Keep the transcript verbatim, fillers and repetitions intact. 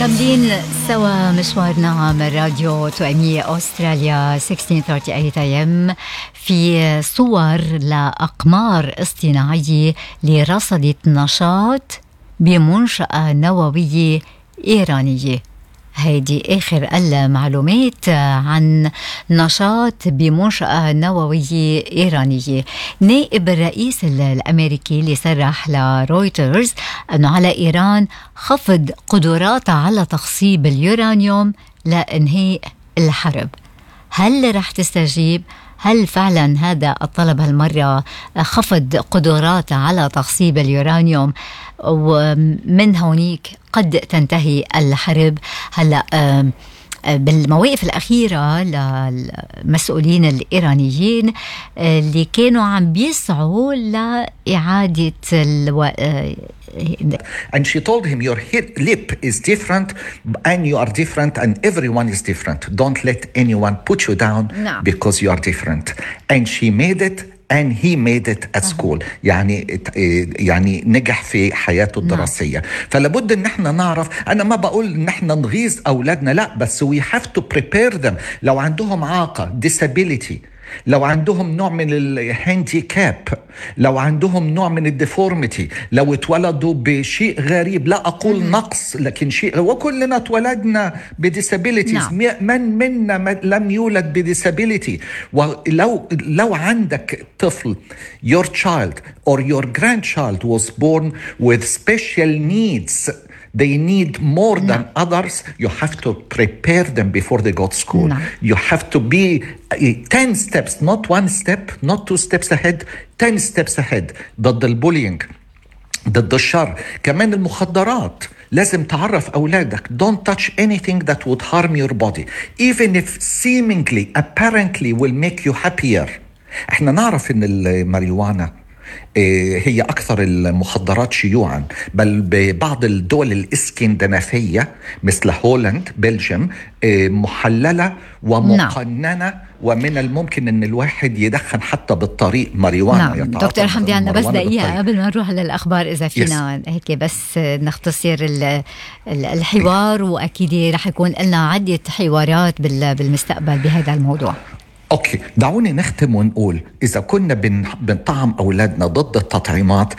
مكملين سوا مشوارنا من راديو توأمية أستراليا ستة عشر ثلاثين إيه إم في صور لأقمار اصطناعية لرصد نشاط بمنشأة نووية إيرانية. هيدي آخر المعلومات عن نشاط بمنشأة نووية إيرانية. نائب الرئيس الأمريكي اللي صرح لرويترز أنه على إيران خفض قدراتها على تخصيب اليورانيوم لإنهاء الحرب. هل رح تستجيب؟ هل فعلا هذا الطلب هالمرة خفض قدراتها على تخصيب اليورانيوم ومن هونيك قد تنتهي الحرب؟ هلأ بالمواقف الأخيرة للمسؤولين الإيرانيين اللي كانوا عم بيسعوا لإعادة الو... And she told him, your lip is different and you are different and everyone is different. Don't let anyone put you down no. because you are different. And she made it and he made it at school. يعني يعني نجح في حياته الدراسية. فلابد ان احنا نعرف، انا ما بقول ان احنا نغيظ اولادنا، لا، بس we have to prepare them. لو عندهم إعاقة disability، لو عندهم نوع من الهانديكاب، لو عندهم نوع من الديفورميتي، لو اتولدوا بشيء غريب، لا أقول م- نقص لكن شيء، وكلنا اتولدنا بديسابيليتيز، من منا لم يولد بديسابيليتي. ولو لو عندك طفل your child or your grandchild was born with special needs, they need more no. than others, you have to prepare them before they go to school. No. You have to be ten steps, not one step, not two steps ahead, ten steps ahead. ضد البولينج، ضد الشر. كمان المخدرات لازم تعرف أولادك don't touch anything that would harm your body, even if seemingly, apparently will make you happier. احنا نعرف ان الماريجوانا هي أكثر المخدرات شيوعا، بل ببعض الدول الإسكندنافية مثل هولند، بلجيم، محللة ومقننة، ومن الممكن أن الواحد يدخن حتى بالطريق ماريجوانا. نعم دكتور حمدي، عنا بس دقيقة قبل ما نروح للأخبار إذا فينا yes. هيك بس نختصر الحوار، وأكيد رح يكون لنا عدة حوارات بالمستقبل بهذا الموضوع. أوكي، دعوني نختم ونقول إذا كنا بنطعم أولادنا ضد التطعيمات،